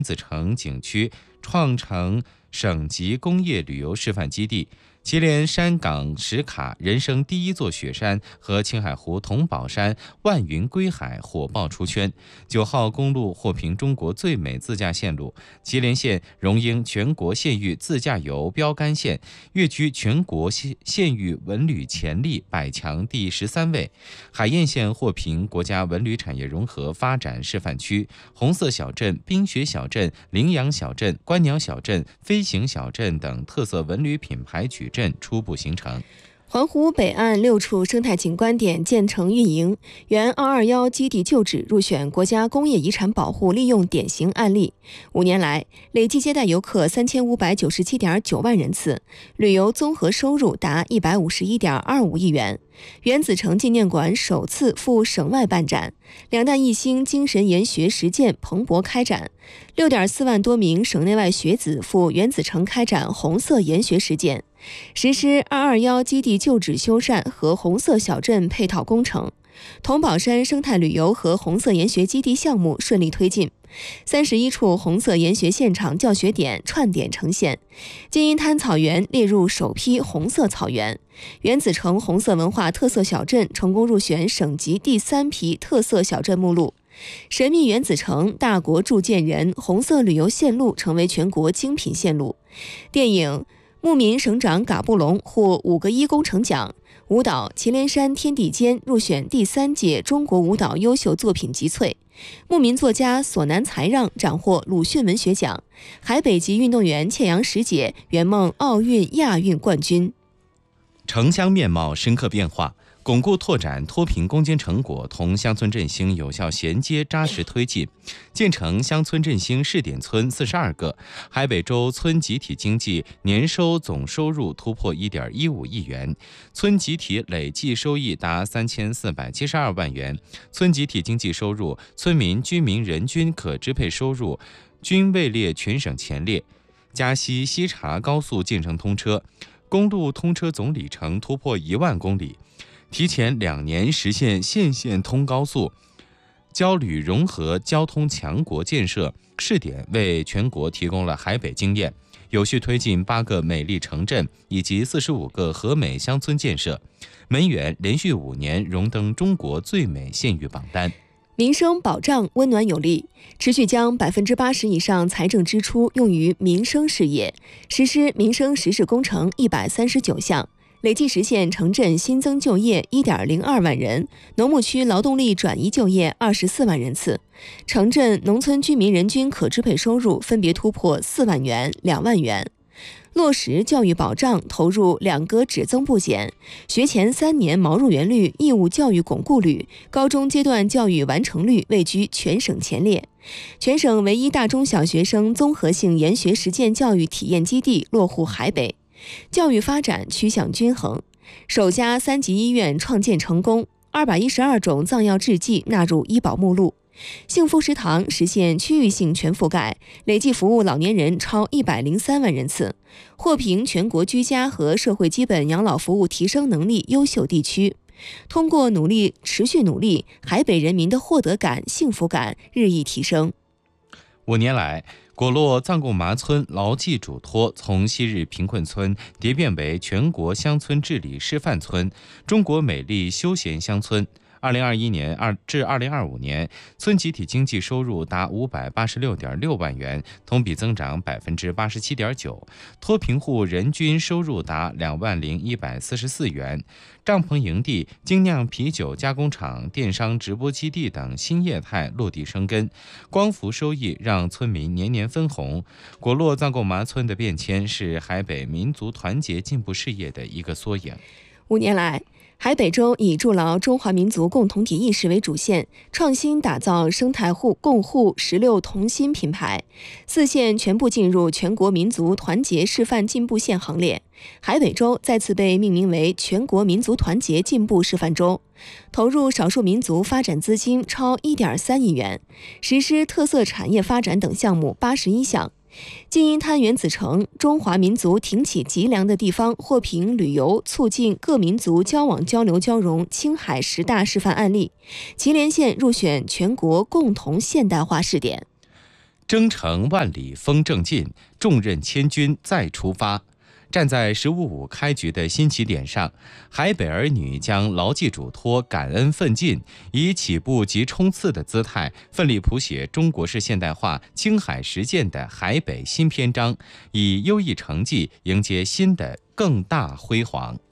子城景区创成省级工业旅游示范基地。祁连山岗石卡人生第一座雪山和青海湖桐宝山万云归海火爆出圈。9号公路获评中国最美自驾线路，祁连县荣膺全国县域自驾游标杆县，跃居全国县域文旅潜力100强第13位。海晏县获评国家文旅产业融合发展示范区，红色小镇、冰雪小镇、羚羊小镇、观鸟小镇、飞行小镇等特色文旅品牌矩阵初步形成。 环湖北岸6处生态景观点建成运营，原221基地旧址入选国家工业遗产保护利用典型案例。5年来，累计接待游客3597.9万人次，旅游综合收入达151.25亿元。原子城纪念馆首次赴省外办展，两弹一星精神研学实践蓬勃开展。6.4万多名省内外学子赴原子城开展红色研学实践，实施221基地旧址修缮和红色小镇配套工程。桐宝山生态旅游和红色研学基地项目顺利推进，31处红色研学现场教学点串点呈现，金银滩草原列入首批红色草原，原子城红色文化特色小镇成功入选省级第3批特色小镇目录。神秘原子城大国铸剑人红色旅游线路成为全国精品线路。电影牧民省长嘎布隆获5个1工程奖。舞蹈《祁连山天地间》入选第3届中国舞蹈优秀作品集萃。牧民作家索南才让斩获鲁迅文学奖。海北籍运动员切阳石姐圆梦奥运、亚运冠军。 城乡面貌深刻变化，巩固拓展脱贫攻坚成果同乡村振兴有效衔接扎实推进，建成乡村振兴试点村42个，海北州村集体经济年收总收入突破1.15亿元，村集体累计收益达3472万元，村集体经济收入、村民居民人均可支配收入均位列全省前列。嘉西西察高速建成通车，公路通车总里程突破1万公里，提前2年实现县县通高速，交旅融合交通强国建设试点为全国提供了海北经验，有序推进8个美丽城镇以及45个和美乡村建设，门源连续5年荣登中国最美县域榜单。 民生保障温暖有力，持续将80%以上财政支出用于民生事业，实施民生实事工程139项，累计实现城镇新增就业1.02万人，农牧区劳动力转移就业24万人次，城镇农村居民人均可支配收入分别突破4万元、2万元。落实教育保障，投入2个只增不减，学前3年毛入园率、义务教育巩固率、高中阶段教育完成率位居全省前列。全省唯一大中小学生综合性研学实践教育体验基地落户海北，教育发展趋向均衡。首家3级医院创建成功，212种藏药制剂纳入医保目录。幸福食堂实现区域性全覆盖，累计服务老年人超103万人次，获评全国居家和社会基本养老服务提升能力优秀地区。通过持续努力，海北人民的获得感、幸福感日益提升。 5年来，果洛藏贡麻村牢记嘱托，从昔日贫困村蝶变为全国乡村治理示范村、中国美丽休闲乡村。2021年至2025年，村集体经济收入达586.6万元，同比增长87.9%，脱贫户人均收入达20144元。帐篷营地、精酿啤酒加工厂、电商直播基地等新业态落地生根，光伏收益让村民年年分红。果洛藏贡麻村的变迁是海北民族团结进步事业的一个缩影。 5年来，海北州以筑牢中华民族共同体意识为主线，创新打造生态共护16同心品牌，4县全部进入全国民族团结示范进步县行列。海北州再次被命名为全国民族团结进步示范州，投入少数民族发展资金超1.3亿元，实施特色产业发展等项目81项。金银滩原子城中华民族挺起脊梁的地方获评旅游促进各民族交往交流交融青海10大示范案例，祁连县入选全国共同现代化试点。 征程万里风正劲，重任千钧再出发。站在“15.5”开局的新起点上，海北儿女将牢记嘱托、感恩奋进，以起步即冲刺的姿态，奋力谱写中国式现代化青海实践的海北新篇章，以优异成绩迎接新的更大辉煌。